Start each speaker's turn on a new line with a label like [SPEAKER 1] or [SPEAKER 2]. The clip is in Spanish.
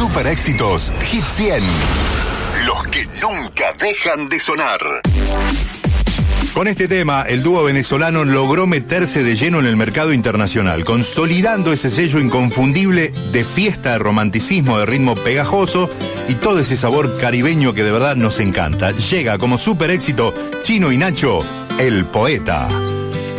[SPEAKER 1] Super Éxitos Hit 100. Los que nunca dejan de sonar. Con este tema, el dúo venezolano logró meterse de lleno en el mercado internacional, consolidando ese sello inconfundible de fiesta, de romanticismo, de ritmo pegajoso y todo ese sabor caribeño que de verdad nos encanta. Llega como super éxito Chino y Nacho, El Poeta.